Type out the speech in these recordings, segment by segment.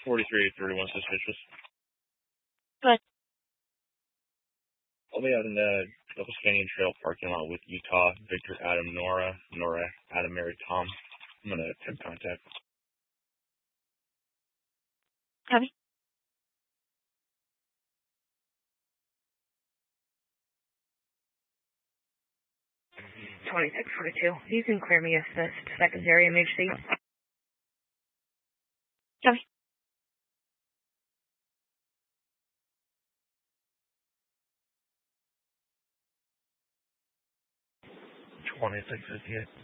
4331 suspicious. Good. I'll be out in the Gulf Canyon Trail parking lot with Utah, Victor, Adam, Nora, Adam, Mary, Tom. I'm going to attempt contact. Copy. $2642. You can clear me assist secondary MHC. Copy. $2658.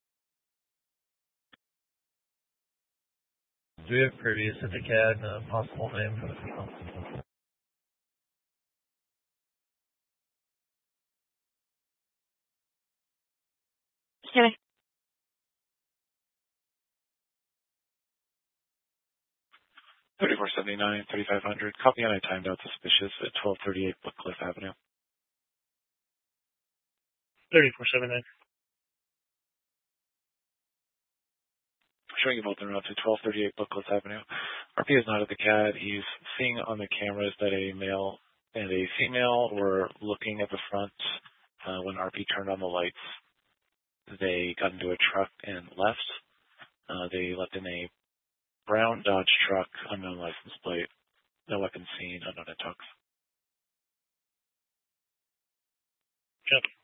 Do we have previous at the CAD and a possible name for the people? Copy. $3479, 3500. Copy on. I timed out suspicious at 1238 Bookcliff Avenue. 3479. Showing you both en route to 1238 Bookcliff Avenue. RP is not at the CAD. He's seeing on the cameras that a male and a female were looking at the front when RP turned on the lights. They got into a truck and left. They left in a brown Dodge truck, unknown license plate, no weapon seen, unknown at tux. Check.